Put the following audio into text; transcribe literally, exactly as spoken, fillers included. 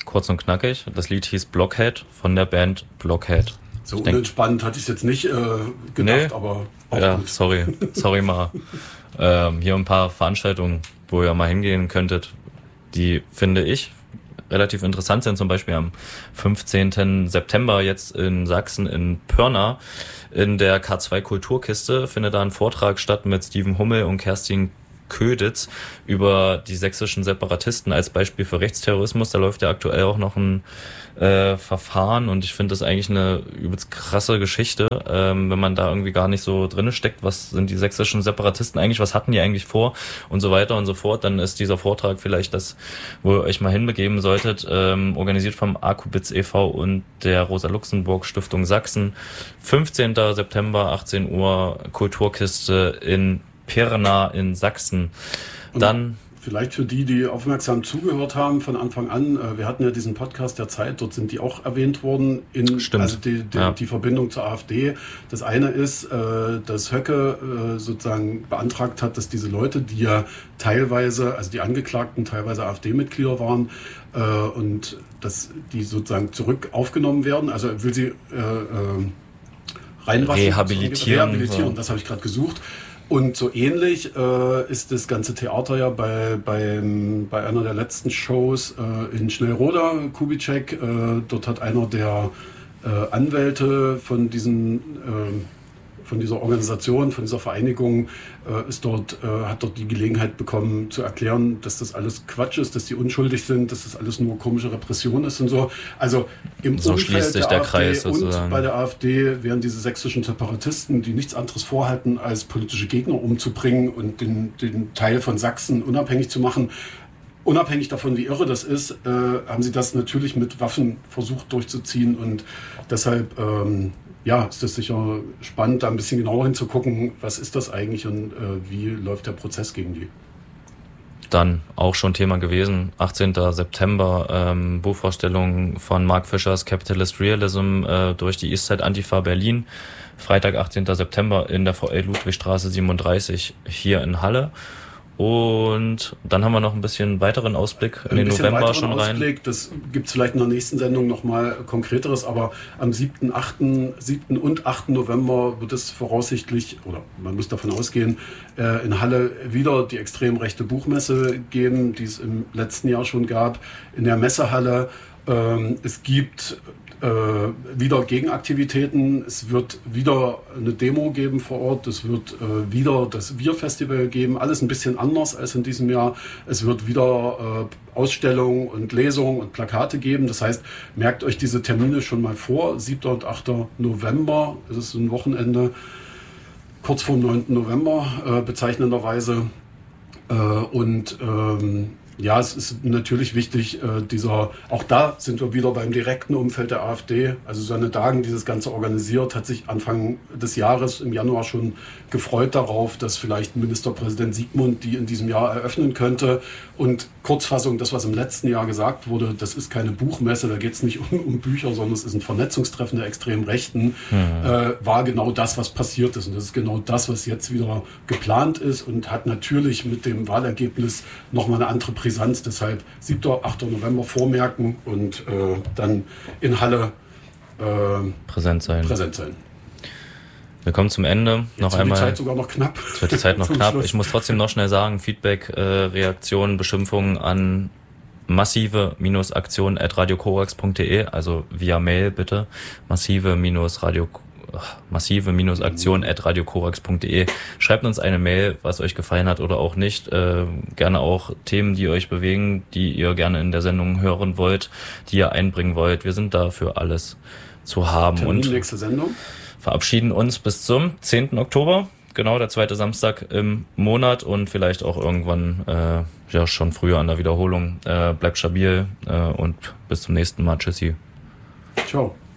kurz und knackig. Das Lied hieß Blockhead von der Band Blockhead. So ich unentspannt denk, hatte ich jetzt nicht äh, gedacht, nee, aber auch ja, gut. sorry, sorry mal. ähm, hier ein paar Veranstaltungen, wo ihr mal hingehen könntet, die, finde ich, relativ interessant sind. Zum Beispiel am fünfzehnten September jetzt in Sachsen in Pirna in der K zwei Kulturkiste findet da ein Vortrag statt mit Steven Hummel und Kerstin Köditz über die sächsischen Separatisten als Beispiel für Rechtsterrorismus. Da läuft ja aktuell auch noch ein äh, Verfahren und ich finde das eigentlich eine übelst krasse Geschichte, ähm, wenn man da irgendwie gar nicht so drinne steckt, was sind die sächsischen Separatisten eigentlich, was hatten die eigentlich vor und so weiter und so fort. Dann ist dieser Vortrag vielleicht das, wo ihr euch mal hinbegeben solltet, ähm, organisiert vom Akubitz e V und der Rosa-Luxemburg-Stiftung Sachsen. fünfzehnten September, achtzehn Uhr, Kulturkiste in Pirna in Sachsen. Dann und vielleicht für die, die aufmerksam zugehört haben von Anfang an, wir hatten ja diesen Podcast der Zeit, dort sind die auch erwähnt worden, in, Stimmt. also die, die, ja. die Verbindung zur AfD. Das eine ist, dass Höcke sozusagen beantragt hat, dass diese Leute, die ja teilweise, also die Angeklagten teilweise AfD-Mitglieder waren, und dass die sozusagen zurück aufgenommen werden, also er will sie äh, reinwaschen. Rehabilitieren. Rehabilitieren, das habe ich gerade gesucht. Und so ähnlich äh, ist das ganze Theater ja bei, bei, bei einer der letzten Shows äh, in Schnellroda, Kubitschek. Äh, dort hat einer der äh, Anwälte von diesen äh, von dieser Organisation, von dieser Vereinigung, äh, ist dort, äh, hat dort die Gelegenheit bekommen zu erklären, dass das alles Quatsch ist, dass die unschuldig sind, dass das alles nur komische Repression ist und so. Also im so Umfeld schließt sich der, der AfD Kreis und sozusagen. Bei der AfD werden diese sächsischen Separatisten, die nichts anderes vorhalten, als politische Gegner umzubringen und den, den Teil von Sachsen unabhängig zu machen. Unabhängig davon, wie irre das ist, äh, haben sie das natürlich mit Waffen versucht durchzuziehen und deshalb ähm, ja, ist das sicher spannend, da ein bisschen genauer hinzugucken, was ist das eigentlich und äh, wie läuft der Prozess gegen die. Dann auch schon Thema gewesen, achtzehnten September, ähm, Buchvorstellung von Mark Fischers Capitalist Realism äh, durch die Eastside Antifa Berlin. Freitag, achtzehnten September in der V L Ludwigstraße siebenunddreißig hier in Halle. Und dann haben wir noch ein bisschen weiteren Ausblick in den November schon rein. Ausblick, das gibt es vielleicht in der nächsten Sendung nochmal konkreteres, aber am siebten, achten, siebten und achten November wird es voraussichtlich, oder man muss davon ausgehen, in Halle wieder die extrem rechte Buchmesse geben, die es im letzten Jahr schon gab, in der Messehalle. Es gibt Äh, wieder Gegenaktivitäten. Es wird wieder eine Demo geben vor Ort. Es wird äh, wieder das Wir-Festival geben. Alles ein bisschen anders als in diesem Jahr. Es wird wieder äh, Ausstellungen und Lesungen und Plakate geben. Das heißt, merkt euch diese Termine schon mal vor. siebten und achten November. Es ist ein Wochenende. Kurz vor dem neunten November äh, bezeichnenderweise. Äh, und ähm, ja, es ist natürlich wichtig, äh, dieser, auch da sind wir wieder beim direkten Umfeld der AfD. Also Susanne Dagen, dieses Ganze organisiert, hat sich Anfang des Jahres im Januar schon gefreut darauf, dass vielleicht Ministerpräsident Siegmund die in diesem Jahr eröffnen könnte. Und Kurzfassung, das, was im letzten Jahr gesagt wurde, das ist keine Buchmesse, da geht es nicht um, um Bücher, sondern es ist ein Vernetzungstreffen der extremen Rechten, mhm. äh, war genau das, was passiert ist. Und das ist genau das, was jetzt wieder geplant ist und hat natürlich mit dem Wahlergebnis nochmal eine andere Brisanz. Deshalb siebten, achten November vormerken und äh, dann in Halle äh, präsent sein. Präsent sein. Wir kommen zum Ende. Jetzt noch wird einmal. Die Zeit sogar noch knapp. Jetzt wird die Zeit noch knapp. Schluss. Ich muss trotzdem noch schnell sagen, Feedback, äh, Reaktionen, Beschimpfungen an massive-aktion at radiokorax punkt de, also via Mail bitte. massive-radio massive-aktion at radiokorax punkt de. Schreibt uns eine Mail, was euch gefallen hat oder auch nicht. Äh, gerne auch Themen, die euch bewegen, die ihr gerne in der Sendung hören wollt, die ihr einbringen wollt. Wir sind da für alles zu haben. Termin und nächste Sendung. Verabschieden uns bis zum zehnten Oktober. Genau, der zweite Samstag im Monat und vielleicht auch irgendwann äh, ja schon früher an der Wiederholung. Äh, bleibt stabil äh, und bis zum nächsten Mal. Tschüssi. Ciao.